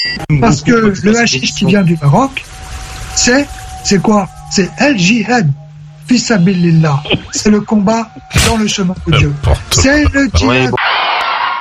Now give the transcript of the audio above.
Parce que le hashish qui vient du Maroc, c'est quoi? C'est al-jihad, fisabilillah. C'est le combat dans le chemin de Dieu. C'est le djihad.